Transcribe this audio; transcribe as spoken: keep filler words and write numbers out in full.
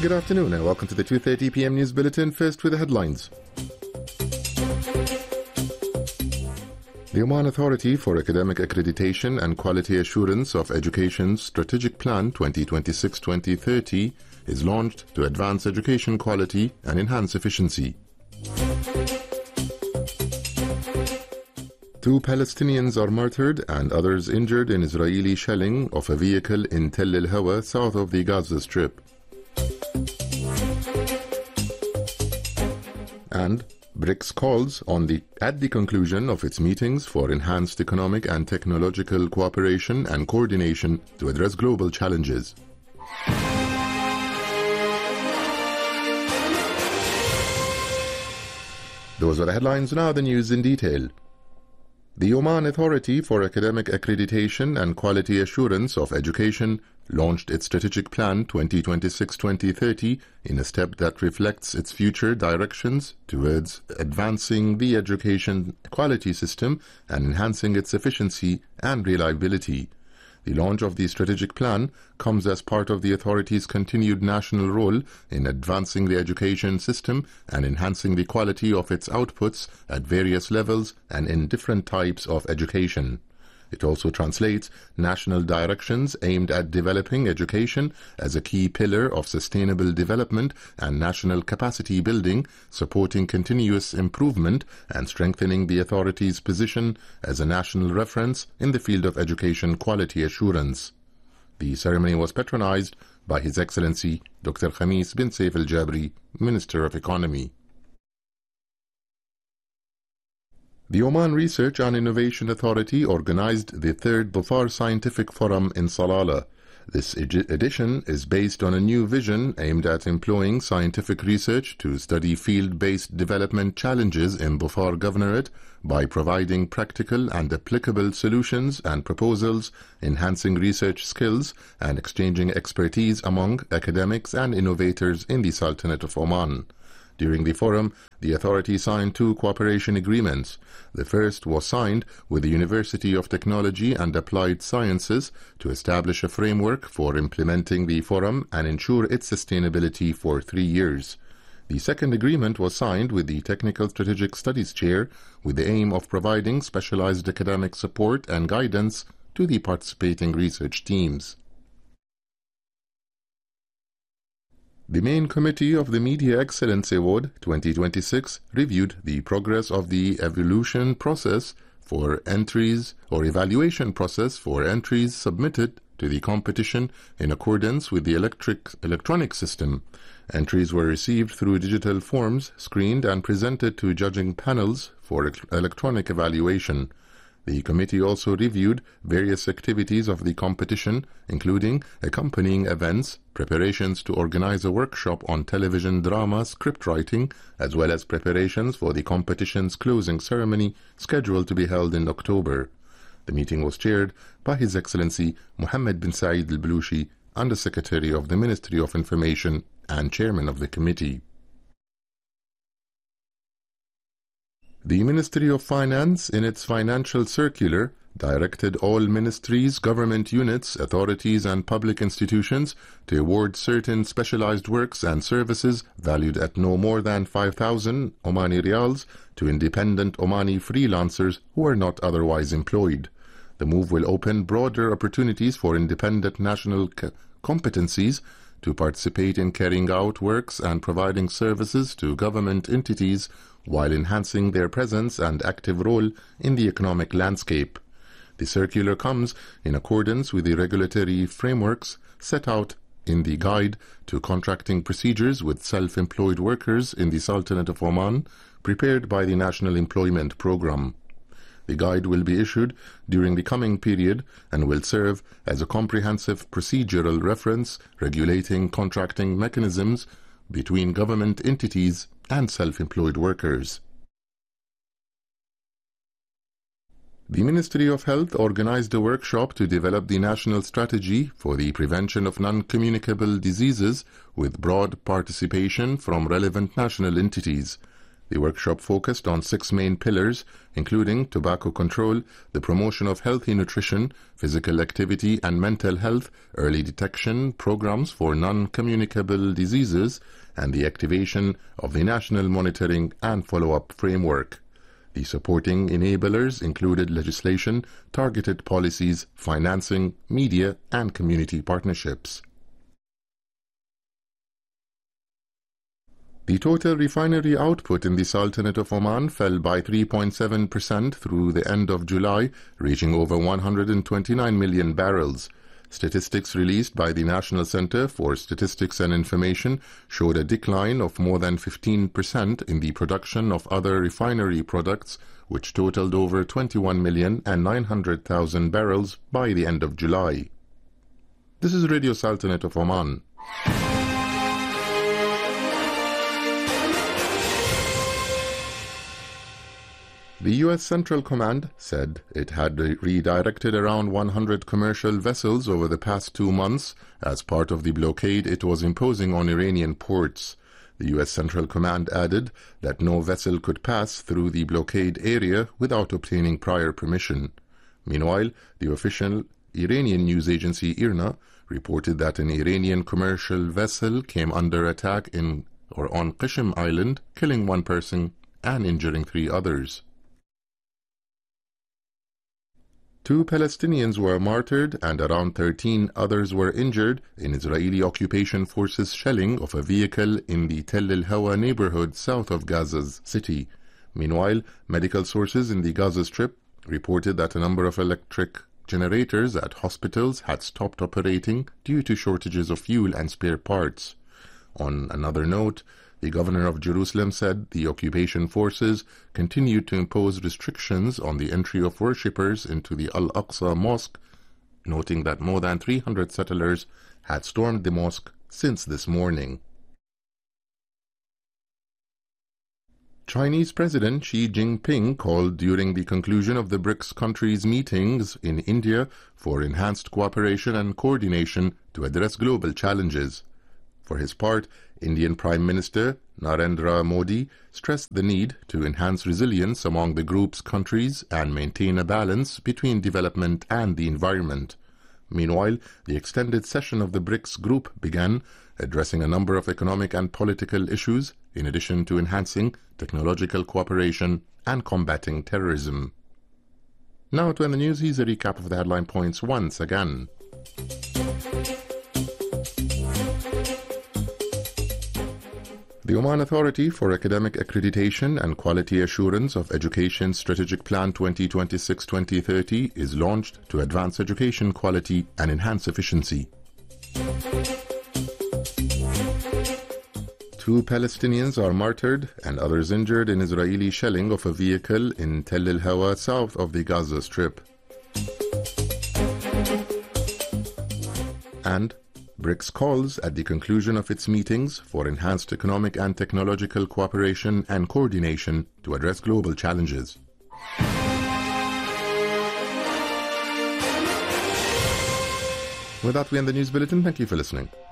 Good afternoon and welcome to the two thirty p m News Bulletin. First with the headlines. The Oman Authority for Academic Accreditation and Quality Assurance of Education's Strategic Plan twenty twenty-six to twenty thirty is launched to advance education quality and enhance efficiency. Two Palestinians are martyred and others injured in Israeli shelling of a vehicle in Tell el-Hawa, south of the Gaza Strip. And BRICS calls on the at the conclusion of its meetings for enhanced economic and technological cooperation and coordination to address global challenges. Those are the headlines. Now the news in detail. The Oman Authority for Academic Accreditation and Quality Assurance of Education launched its Strategic Plan twenty twenty-six to twenty thirty in a step that reflects its future directions towards advancing the education quality system and enhancing its efficiency and reliability. The launch of the strategic plan comes as part of the authority's continued national role in advancing the education system and enhancing the quality of its outputs at various levels and in different types of education. It also translates national directions aimed at developing education as a key pillar of sustainable development and national capacity building, supporting continuous improvement and strengthening the authority's position as a national reference in the field of education quality assurance. The ceremony was patronized by His Excellency Doctor Khamis bin Saif al-Jabri, Minister of Economy. The Oman Research and Innovation Authority organized the third Dhofar Scientific Forum in Salalah. This ed- edition is based on a new vision aimed at employing scientific research to study field-based development challenges in Dhofar Governorate by providing practical and applicable solutions and proposals, enhancing research skills, and exchanging expertise among academics and innovators in the Sultanate of Oman. During the forum, the authority signed two cooperation agreements. The first was signed with the University of Technology and Applied Sciences to establish a framework for implementing the forum and ensure its sustainability for three years. The second agreement was signed with the Technical Strategic Studies Chair with the aim of providing specialized academic support and guidance to the participating research teams. The main committee of the Media Excellence Award twenty twenty-six reviewed the progress of the evaluation process for entries or evaluation process for entries submitted to the competition in accordance with the electric electronic system. Entries were received through digital forms, screened and presented to judging panels for electronic evaluation. The committee also reviewed various activities of the competition, including accompanying events, preparations to organize a workshop on television drama script writing, as well as preparations for the competition's closing ceremony scheduled to be held in October. The meeting was chaired by His Excellency Mohammed bin Saeed al-Balushi, Undersecretary of the Ministry of Information and Chairman of the committee. The Ministry of Finance, in its financial circular, directed all ministries, government units, authorities and public institutions to award certain specialized works and services valued at no more than five thousand Omani Riyals to independent Omani freelancers who are not otherwise employed. The move will open broader opportunities for independent national co- competencies to participate in carrying out works and providing services to government entities while enhancing their presence and active role in the economic landscape. The circular comes in accordance with the regulatory frameworks set out in the Guide to Contracting Procedures with Self-Employed Workers in the Sultanate of Oman, prepared by the National Employment Programme. The guide will be issued during the coming period and will serve as a comprehensive procedural reference regulating contracting mechanisms between government entities and self-employed workers. The Ministry of Health organized a workshop to develop the national strategy for the prevention of non-communicable diseases with broad participation from relevant national entities. The workshop focused on six main pillars, including tobacco control, the promotion of healthy nutrition, physical activity and mental health, early detection programs for non-communicable diseases, and the activation of the National Monitoring and Follow-up Framework. The supporting enablers included legislation, targeted policies, financing, media, and community partnerships. The total refinery output in the Sultanate of Oman fell by three point seven percent through the end of July, reaching over one hundred twenty-nine million barrels. Statistics released by the National Center for Statistics and Information showed a decline of more than fifteen percent in the production of other refinery products, which totaled over twenty-one million nine hundred thousand barrels by the end of July. This is Radio Sultanate of Oman. The U S Central Command said it had redirected around one hundred commercial vessels over the past two months as part of the blockade it was imposing on Iranian ports. The U S Central Command added that no vessel could pass through the blockade area without obtaining prior permission. Meanwhile, the official Iranian news agency I R N A reported that an Iranian commercial vessel came under attack in or on Qishm Island, killing one person and injuring three others. Two Palestinians were martyred and around thirteen others were injured in Israeli occupation forces shelling of a vehicle in the Tell el-Hawa neighborhood south of Gaza's city. Meanwhile, medical sources in the Gaza Strip reported that a number of electric generators at hospitals had stopped operating due to shortages of fuel and spare parts. On another note, the governor of Jerusalem said the occupation forces continued to impose restrictions on the entry of worshippers into the Al-Aqsa Mosque, noting that more than three hundred settlers had stormed the mosque since this morning. Chinese President Xi Jinping called during the conclusion of the BRICS countries' meetings in India for enhanced cooperation and coordination to address global challenges. For his part, Indian Prime Minister Narendra Modi stressed the need to enhance resilience among the group's countries and maintain a balance between development and the environment. Meanwhile, the extended session of the BRICS group began, addressing a number of economic and political issues, in addition to enhancing technological cooperation and combating terrorism. Now to end the news, here's a recap of the headline points once again. The Oman Authority for Academic Accreditation and Quality Assurance of Education Strategic Plan twenty twenty-six to twenty thirty is launched to advance education quality and enhance efficiency. Two Palestinians are martyred and others injured in Israeli shelling of a vehicle in Tell el-Hawa south of the Gaza Strip. And BRICS calls at the conclusion of its meetings for enhanced economic and technological cooperation and coordination to address global challenges. With that, we end the news bulletin. Thank you for listening.